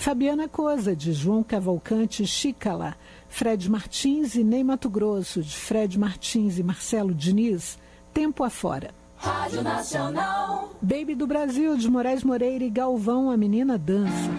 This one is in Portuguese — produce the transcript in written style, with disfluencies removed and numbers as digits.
Fabiana Cosa, de João Cavalcante e Chicala. Fred Martins e Ney Mato Grosso, de Fred Martins e Marcelo Diniz, Tempo Afora. Rádio Nacional. Baby do Brasil, de Moraes Moreira e Galvão, A Menina Dança.